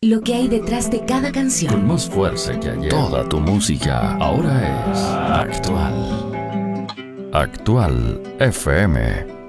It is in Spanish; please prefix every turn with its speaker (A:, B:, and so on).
A: Lo que hay detrás de cada
B: Con
A: canción.
B: más fuerza que ayer. Toda tu música ahora es Actual. Actual FM.